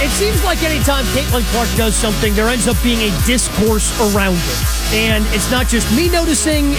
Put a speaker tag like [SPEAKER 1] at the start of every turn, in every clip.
[SPEAKER 1] It seems like anytime Caitlin Clark does something, there ends up being a discourse around it. And it's not just me noticing,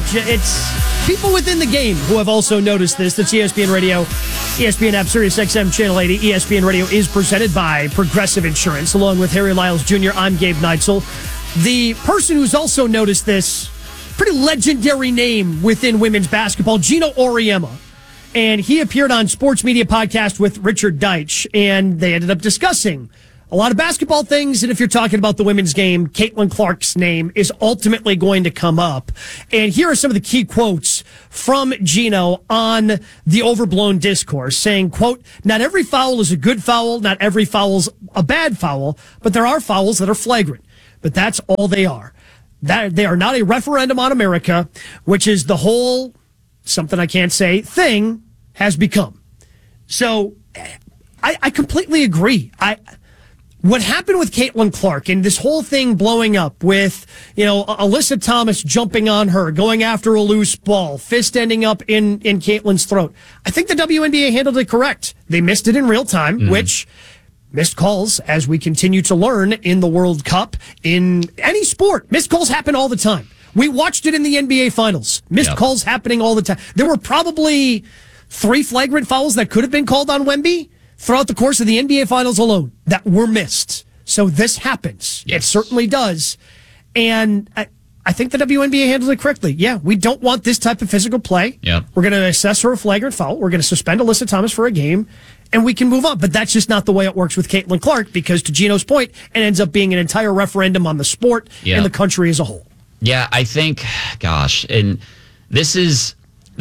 [SPEAKER 1] it's people within the game who have also noticed this. That's ESPN Radio, ESPN app, Sirius XM Channel 80. ESPN Radio is presented by Progressive Insurance. Along with Harry Lyles Jr., I'm Gabe Neitzel. The person who's also noticed this, pretty legendary name within women's basketball, Gino Auriemma. And he appeared on Sports Media Podcast with Richard Deitch, and they ended up discussing a lot of basketball things. And if you're talking about the women's game, Caitlin Clark's name is ultimately going to come up. And here are some of the key quotes from Gino on the overblown discourse, saying, quote, "Not every foul is a good foul. Not every foul's a bad foul, but there are fouls that are flagrant. But that's all they are. That they are not a referendum on America, which is the whole, something I can't say, thing has become." So I completely agree. What happened with Caitlin Clark and this whole thing blowing up with, Alyssa Thomas jumping on her, going after a loose ball, fist ending up in Caitlin's throat. I think the WNBA handled it correct. They missed it in real time, which missed calls, as we continue to learn in the World Cup, in any sport. Missed calls happen all the time. We watched it in the NBA Finals. Missed calls happening all the time. There were probably 3 flagrant fouls that could have been called on Wemby throughout the course of the NBA Finals alone that were missed. So this happens. Yes. It certainly does. And I think the WNBA handled it correctly. Yeah, we don't want this type of physical play. Yep. We're going to assess her a flagrant foul. We're going to suspend Alyssa Thomas for a game, and we can move on. But that's just not the way it works with Caitlin Clark, because to Gino's point, it ends up being an entire referendum on the sport and the country as a whole.
[SPEAKER 2] Yeah, I think, and this is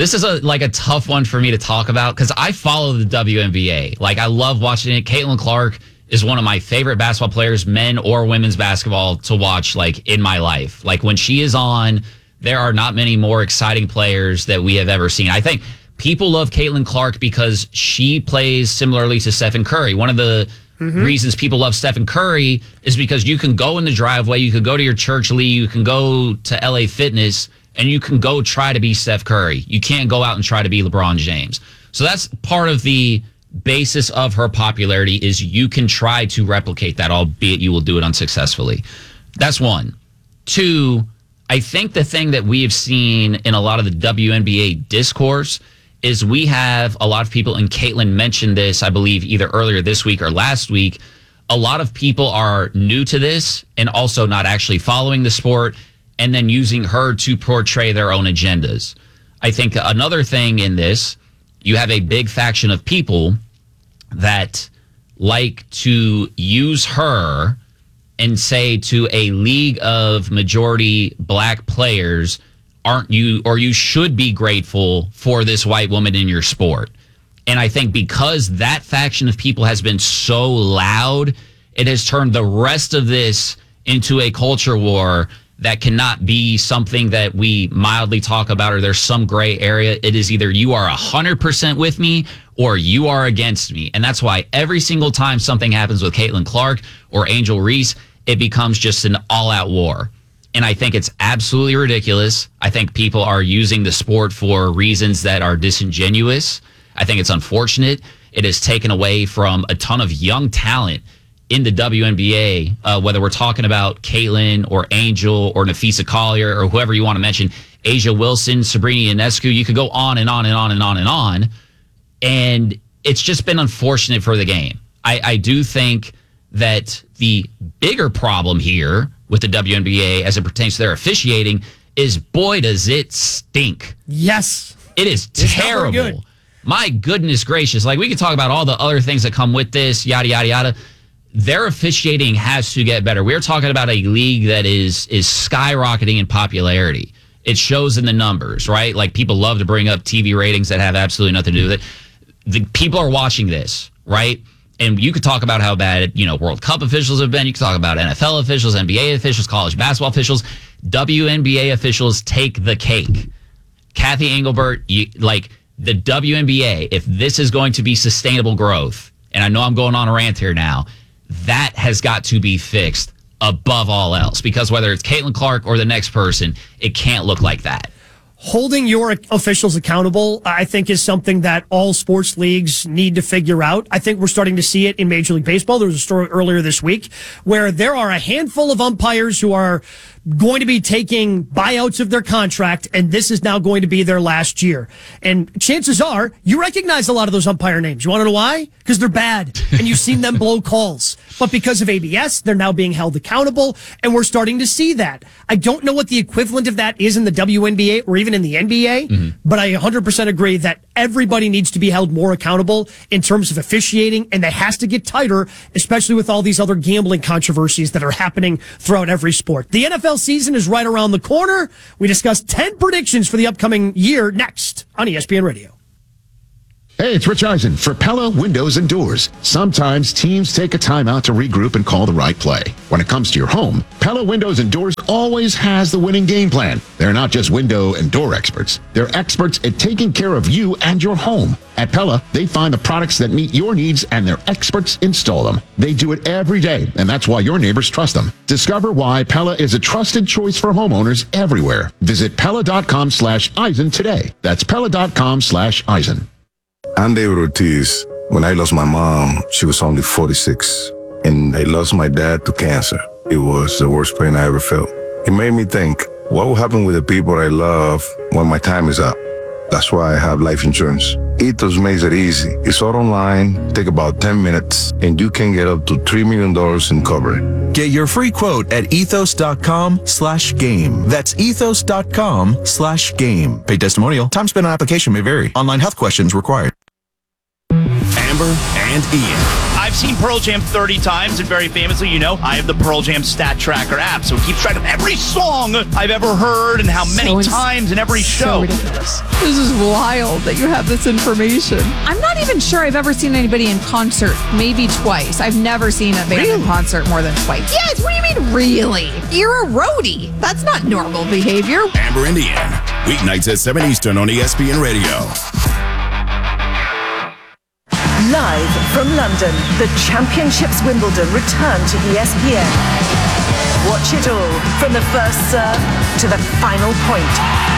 [SPEAKER 2] a tough one for me to talk about, because I follow the WNBA. I love watching it. Caitlin Clark is one of my favorite basketball players, men or women's basketball, to watch, in my life. When she is on, there are not many more exciting players that we have ever seen. I think people love Caitlin Clark because she plays similarly to Stephen Curry. One of the reasons people love Stephen Curry is because you can go in the driveway, you can go to your church league, you can go to LA Fitness, and you can go try to be Steph Curry. You can't go out and try to be LeBron James. So that's part of the basis of her popularity, is you can try to replicate that, albeit you will do it unsuccessfully. That's one. 2, I think the thing that we have seen in a lot of the WNBA discourse is we have a lot of people, and Caitlin mentioned this, I believe, either earlier this week or last week. A lot of people are new to this and also not actually following the sport, and then using her to portray their own agendas. I think another thing in this, you have a big faction of people that like to use her and say to a league of majority black players, aren't you, or you should be grateful for this white woman in your sport. And I think because that faction of people has been so loud, it has turned the rest of this into a culture war that cannot be something that we mildly talk about, or there's some gray area. It is either you are 100% with me or you are against me. And that's why every single time something happens with Caitlin Clark or Angel Reese, it becomes just an all-out war. And I think it's absolutely ridiculous. I think people are using the sport for reasons that are disingenuous. I think it's unfortunate. It has taken away from a ton of young talent in the WNBA, whether we're talking about Caitlin or Angel or Nafisa Collier or whoever you want to mention, Asia Wilson, Sabrina Ionescu. You could go on and on and on and on and on. And it's just been unfortunate for the game. I do think that the bigger problem here with the WNBA as it pertains to their officiating is, boy, does it stink.
[SPEAKER 1] Yes.
[SPEAKER 2] It is terrible. My goodness gracious. We could talk about all the other things that come with this, yada, yada, yada. Their officiating has to get better. We're talking about a league that is skyrocketing in popularity. It shows in the numbers, right? People love to bring up TV ratings that have absolutely nothing to do with it. The people are watching this, right? And you could talk about how bad, World Cup officials have been. You could talk about NFL officials, NBA officials, college basketball officials. WNBA officials take the cake. Kathy Engelbert, the WNBA, if this is going to be sustainable growth, and I know I'm going on a rant here now, that has got to be fixed above all else. Because whether it's Caitlin Clark or the next person, it can't look like that.
[SPEAKER 1] Holding your officials accountable, I think, is something that all sports leagues need to figure out. I think we're starting to see it in Major League Baseball. There was a story earlier this week where there are a handful of umpires who are going to be taking buyouts of their contract, and this is now going to be their last year. And chances are you recognize a lot of those umpire names. You want to know why? Because they're bad, and you've seen them blow calls. But because of ABS, they're now being held accountable, and we're starting to see that. I don't know what the equivalent of that is in the WNBA or even in the NBA, but I 100% agree that everybody needs to be held more accountable in terms of officiating, and that has to get tighter, especially with all these other gambling controversies that are happening throughout every sport. The NFL season is right around the corner. We discuss 10 predictions for the upcoming year next on ESPN Radio.
[SPEAKER 3] Hey, it's Rich Eisen for Pella Windows and Doors. Sometimes teams take a timeout to regroup and call the right play. When it comes to your home, Pella Windows and Doors always has the winning game plan. They're not just window and door experts. They're experts at taking care of you and your home. At Pella, they find the products that meet your needs and their experts install them. They do it every day, and that's why your neighbors trust them. Discover why Pella is a trusted choice for homeowners everywhere. Visit Pella.com/Eisen today. That's Pella.com/Eisen.
[SPEAKER 4] I'm David Ortiz. When I lost my mom, she was only 46, and I lost my dad to cancer. It was the worst pain I ever felt. It made me think, what will happen with the people I love when my time is up? That's why I have life insurance. Ethos makes it easy. It's all online, take about 10 minutes, and you can get up to $3 million in coverage.
[SPEAKER 5] Get your free quote at ethos.com/game. That's ethos.com/game. Paid testimonial. Time spent on application may vary. Online health questions required.
[SPEAKER 6] Amber and Ian. I've seen Pearl Jam 30 times, and very famously, I have the Pearl Jam Stat Tracker app, so it keeps track of every song I've ever heard and how many times in every show.
[SPEAKER 7] Ridiculous. This is wild that you have this information. I'm not even sure I've ever seen anybody in concert, maybe twice. I've never seen a band in concert more than twice. Yes, what do you mean, really? You're a roadie. That's not normal behavior.
[SPEAKER 6] Amber and Ian, weeknights at 7 Eastern on ESPN Radio.
[SPEAKER 8] Live from London, the Championships Wimbledon return to ESPN. Watch it all from the first serve to the final point,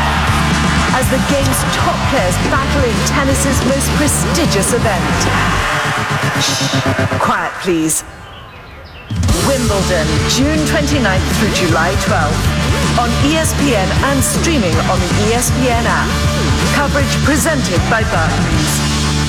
[SPEAKER 8] as the game's top players battle in tennis's most prestigious event. Shh, quiet please. Wimbledon, June 29th through July 12th, on ESPN and streaming on the ESPN app. Coverage presented by Barclays.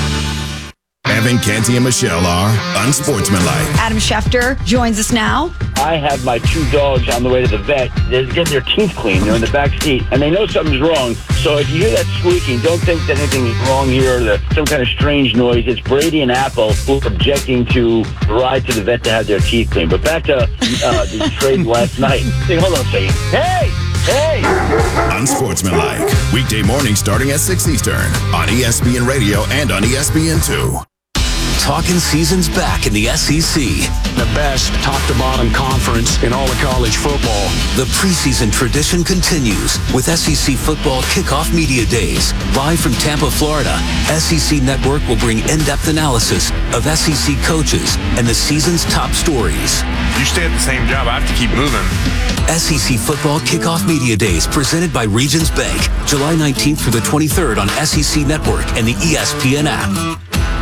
[SPEAKER 6] Evan, Canty, and Michelle are unsportsmanlike.
[SPEAKER 9] Adam Schefter joins us now.
[SPEAKER 10] I have my two dogs on the way to the vet. They're getting their teeth cleaned. They're in the back seat, and they know something's wrong. So if you hear that squeaking, don't think that anything is wrong here or some kind of strange noise. It's Brady and Apple who are objecting to the ride to the vet to have their teeth cleaned. But back to the trade last night. Hold on a second. Hey!
[SPEAKER 6] Unsportsmanlike. Weekday morning starting at 6 Eastern on ESPN Radio and on ESPN2.
[SPEAKER 11] Talking season's back in the SEC.
[SPEAKER 12] The best top-to-bottom conference in all of college football.
[SPEAKER 11] The preseason tradition continues with SEC Football Kickoff Media Days. Live from Tampa, Florida, SEC Network will bring in-depth analysis of SEC coaches and the season's top stories.
[SPEAKER 13] You stay at the same job, I have to keep moving.
[SPEAKER 11] SEC Football Kickoff Media Days presented by Regions Bank. July 19th through the 23rd on SEC Network and the ESPN app.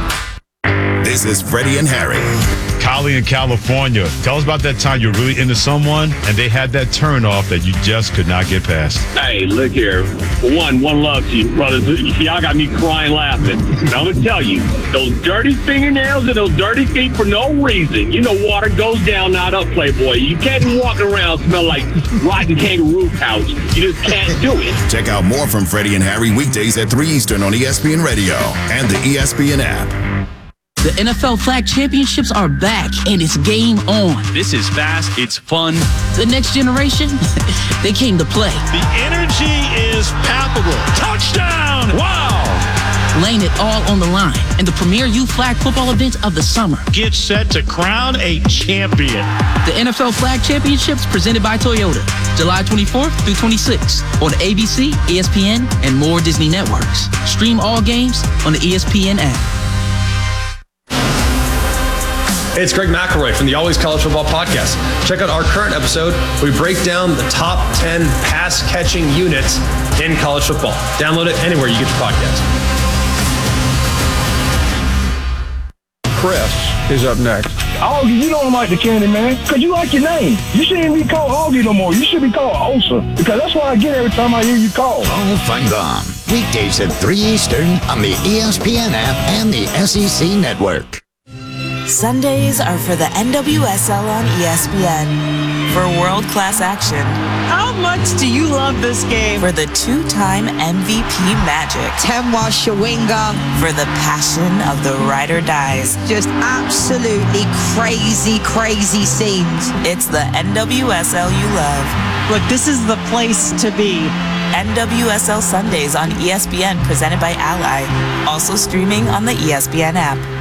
[SPEAKER 6] This is Freddie and Harry.
[SPEAKER 14] Kylie in California. Tell us about that time you're really into someone and they had that turn off that you just could not get past.
[SPEAKER 15] Hey, look here. One love to you, brothers. Y'all got me crying laughing. And I'm going to tell you, those dirty fingernails and those dirty feet for no reason. You know water goes down, not up, Playboy. You can't walk around smell like rotten kangaroo pouch. You just can't do it.
[SPEAKER 6] Check out more from Freddie and Harry weekdays at 3 Eastern on ESPN Radio and the ESPN app.
[SPEAKER 16] The NFL Flag Championships are back, and it's game on.
[SPEAKER 17] This is fast. It's fun.
[SPEAKER 16] The next generation, they came to play.
[SPEAKER 18] The energy is palpable. Touchdown! Wow!
[SPEAKER 16] Laying it all on the line in the premier youth flag football event of the summer.
[SPEAKER 18] Get set to crown a champion.
[SPEAKER 16] The NFL Flag Championships presented by Toyota. July 24th through 26th on ABC, ESPN, and more Disney networks. Stream all games on the ESPN app.
[SPEAKER 19] It's Greg McElroy from the Always College Football Podcast. Check out our current episode where we break down the top 10 pass-catching units in college football. Download it anywhere you get your podcast.
[SPEAKER 20] Chris is up next.
[SPEAKER 21] Augie, you don't like the candy, man, because you like your name. You shouldn't be called Augie no more. You should be called Osa, because that's what I get every time I hear you call.
[SPEAKER 22] All Fun Gone. Weekdays at 3 Eastern on the ESPN app and the SEC Network.
[SPEAKER 23] Sundays are for the NWSL on ESPN. For world-class action.
[SPEAKER 24] How much do you love this game?
[SPEAKER 23] For the two-time MVP magic.
[SPEAKER 24] Temwa Shawinga.
[SPEAKER 23] For the passion of the ride or dies.
[SPEAKER 24] Just absolutely crazy, crazy scenes.
[SPEAKER 23] It's the NWSL you love.
[SPEAKER 24] Look, this is the place to be.
[SPEAKER 23] NWSL Sundays on ESPN presented by Ally. Also streaming on the ESPN app.